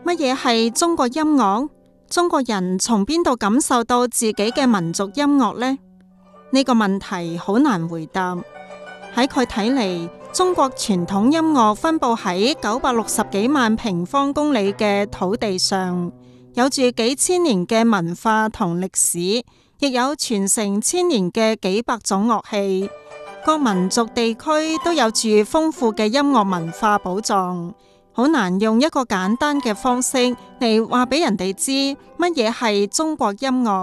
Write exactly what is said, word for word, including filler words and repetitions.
乜嘢係中國音樂？中國人從邊度感受到自己嘅民族音樂呢？呢個問題好難回答。喺佢睇嚟，中國傳統音樂分佈喺九百六十幾萬平方公里嘅土地上，有住幾千年嘅文化同歷史，亦有傳承千年嘅幾百種樂器。各民族地區都有住豐富嘅音樂文化寶藏，好難用一個簡單嘅方式嚟話俾人哋知乜嘢係中國音樂。